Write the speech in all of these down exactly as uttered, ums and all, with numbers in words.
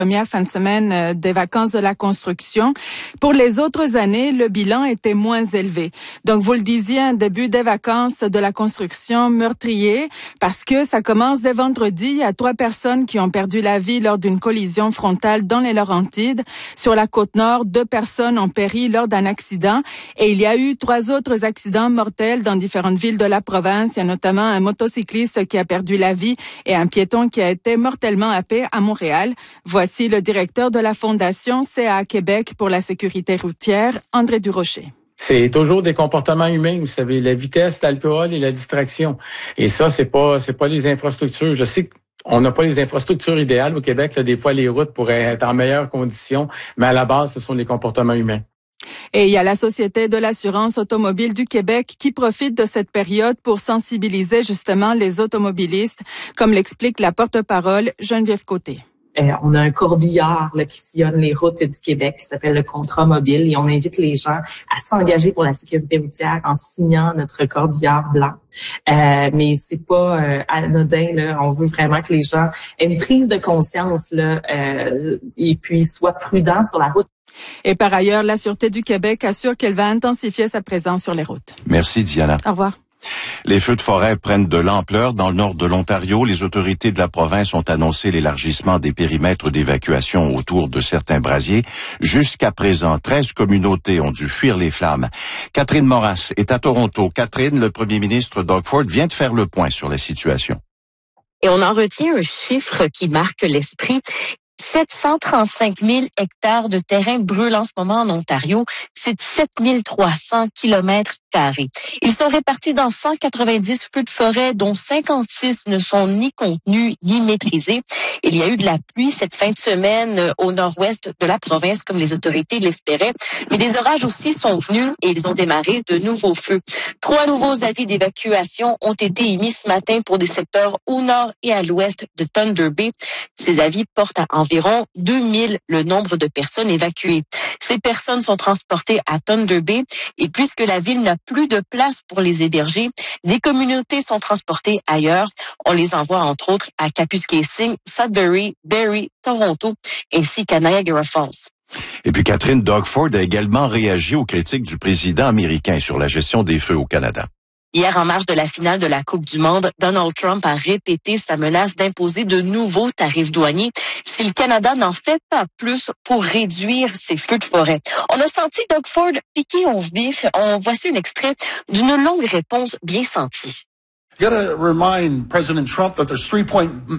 première fin de semaine des vacances de la construction. Pour les autres années, le bilan était moins élevé. Donc, vous le disiez, un début des vacances de la construction meurtrier parce que ça commence dès vendredi. Il y a trois personnes qui ont perdu la vie lors d'une collision frontale dans les Laurentides. Sur la côte nord, deux personnes ont péri lors d'un accident et il y a eu trois autres accidents mortels dans différentes villes de la province. Il y a notamment un motocycliste qui a perdu la vie et un piéton qui a été mortellement happé à Montréal. Voici Voici le directeur de la Fondation C A A Québec pour la sécurité routière, André Durocher. C'est toujours des comportements humains, vous savez, la vitesse, l'alcool et la distraction. Et ça, c'est pas, c'est pas les infrastructures. Je sais qu'on n'a pas les infrastructures idéales au Québec. Là, des fois, les routes pourraient être en meilleures conditions, mais à la base, ce sont les comportements humains. Et il y a la Société de l'assurance automobile du Québec qui profite de cette période pour sensibiliser justement les automobilistes, comme l'explique la porte-parole Geneviève Côté. Euh, on a un corbillard là, qui sillonne les routes du Québec qui s'appelle le contrat mobile et on invite les gens à s'engager pour la sécurité routière en signant notre corbillard blanc. Euh, mais c'est pas euh, anodin, là. On veut vraiment que les gens aient une prise de conscience là, euh, et puis soient prudents sur la route. Et par ailleurs, la Sûreté du Québec assure qu'elle va intensifier sa présence sur les routes. Merci Diana. Au revoir. Les feux de forêt prennent de l'ampleur dans le nord de l'Ontario. Les autorités de la province ont annoncé l'élargissement des périmètres d'évacuation autour de certains brasiers. Jusqu'à présent, treize communautés ont dû fuir les flammes. Catherine Moras est à Toronto. Catherine, le premier ministre Doug Ford vient de faire le point sur la situation. Et on en retient un chiffre qui marque l'esprit. sept cent trente-cinq mille hectares de terrain brûlent en ce moment en Ontario. C'est sept mille trois cents kilomètres carrés. Ils sont répartis dans cent quatre-vingt-dix feux de forêt, dont cinquante-six ne sont ni contenus ni maîtrisés. Il y a eu de la pluie cette fin de semaine au nord-ouest de la province, comme les autorités l'espéraient. Mais des orages aussi sont venus et ils ont démarré de nouveaux feux. Trois nouveaux avis d'évacuation ont été émis ce matin pour des secteurs au nord et à l'ouest de Thunder Bay. Ces avis portent à environ deux mille le nombre de personnes évacuées. Ces personnes sont transportées à Thunder Bay et puisque la ville n'a plus de place pour les héberger, des communautés sont transportées ailleurs. On les envoie entre autres à Kapuskasing, Sudbury, Barrie, Toronto ainsi qu'à Niagara Falls. Et puis Catherine, Doug Ford a également réagi aux critiques du président américain sur la gestion des feux au Canada. Hier, en marge de la finale de la Coupe du Monde, Donald Trump a répété sa menace d'imposer de nouveaux tarifs douaniers si le Canada n'en fait pas plus pour réduire ses feux de forêt. On a senti Doug Ford piqué au vif. On voici un extrait d'une longue réponse bien sentie. You got to remind President Trump that there's three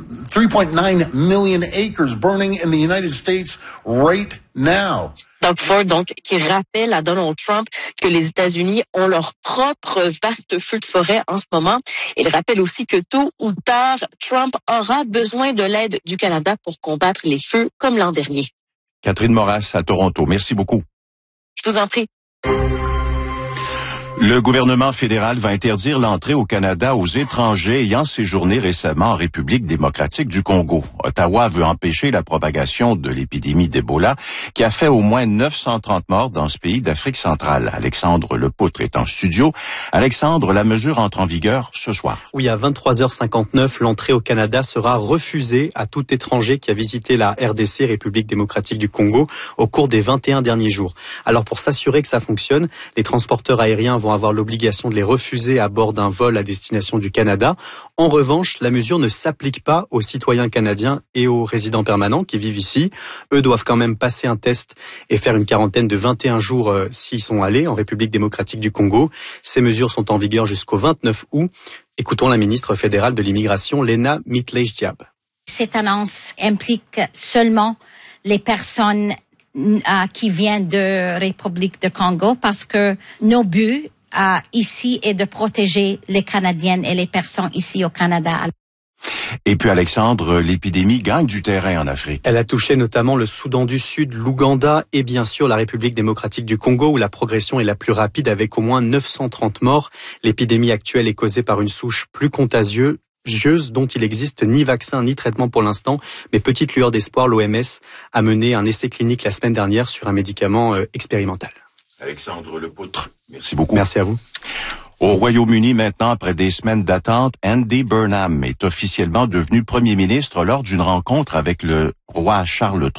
point nine million acres burning in the United States right now. Doug Ford, donc, qui rappelle à Donald Trump que les États-Unis ont leur propre vaste feu de forêt en ce moment. Il rappelle aussi que tôt ou tard, Trump aura besoin de l'aide du Canada pour combattre les feux comme l'an dernier. Catherine Moras à Toronto. Merci beaucoup. Je vous en prie. Le gouvernement fédéral va interdire l'entrée au Canada aux étrangers ayant séjourné récemment en République démocratique du Congo. Ottawa veut empêcher la propagation de l'épidémie d'Ebola qui a fait au moins neuf cent trente morts dans ce pays d'Afrique centrale. Alexandre Lepoutre est en studio. Alexandre, la mesure entre en vigueur ce soir. Oui, à vingt-trois heures cinquante-neuf, l'entrée au Canada sera refusée à tout étranger qui a visité la R D C, République démocratique du Congo, au cours des vingt et un derniers jours. Alors pour s'assurer que ça fonctionne, les transporteurs aériens vont avoir l'obligation de les refuser à bord d'un vol à destination du Canada. En revanche, la mesure ne s'applique pas aux citoyens canadiens et aux résidents permanents qui vivent ici. Eux doivent quand même passer un test et faire une quarantaine de vingt et un jours euh, s'ils sont allés en République démocratique du Congo. Ces mesures sont en vigueur jusqu'au vingt-neuf août. Écoutons la ministre fédérale de l'immigration, Lena Mitlej-Diab. Cette annonce implique seulement les personnes euh, qui viennent de République de Congo parce que nos buts euh, ici est de protéger les Canadiennes et les personnes ici au Canada. Et puis Alexandre, l'épidémie gagne du terrain en Afrique. Elle a touché notamment le Soudan du Sud, l'Ouganda et bien sûr la République démocratique du Congo où la progression est la plus rapide avec au moins neuf cent trente morts. L'épidémie actuelle est causée par une souche plus contagieuse dont il n'existe ni vaccin ni traitement pour l'instant, mais petite lueur d'espoir, l'O M S a mené un essai clinique la semaine dernière sur un médicament euh, expérimental. Alexandre Lepoutre, merci beaucoup. Merci à vous. Au Royaume-Uni, maintenant, après des semaines d'attente, Andy Burnham est officiellement devenu Premier ministre lors d'une rencontre avec le roi Charles trois.